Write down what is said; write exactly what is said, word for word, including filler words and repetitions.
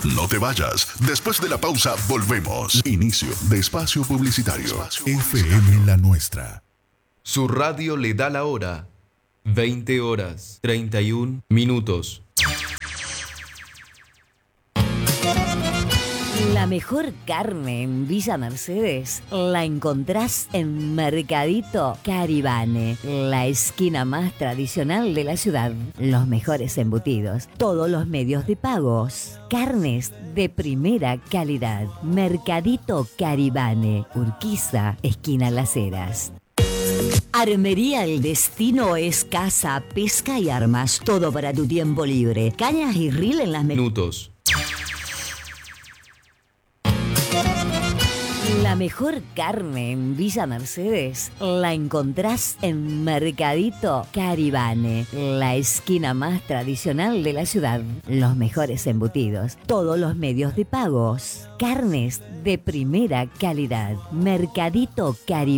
No te vayas. Después de la pausa, volvemos. Inicio de espacio publicitario. F M La Nuestra. Su radio le da la hora. veinte horas, treinta y un minutos. La mejor carne en Villa Mercedes la encontrás en Mercadito Caribane, la esquina más tradicional de la ciudad. Los mejores embutidos, todos los medios de pagos, carnes de primera calidad. Mercadito Caribane, Urquiza, esquina Las Heras. Armería El Destino es caza, pesca y armas. Todo para tu tiempo libre. Cañas y reel en las Minutos. La mejor carne en Villa Mercedes la encontrás en Mercadito Caribane, la esquina más tradicional de la ciudad. Los mejores embutidos, todos los medios de pagos, carnes de primera calidad. Mercadito Caribane.